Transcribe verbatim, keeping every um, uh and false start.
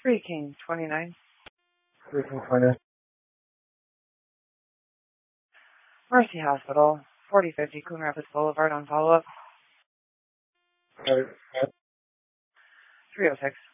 three King twenty-nine. three King twenty-nine. Mercy Hospital, forty fifty Coon Rapids Boulevard on follow-up. Right. three oh six.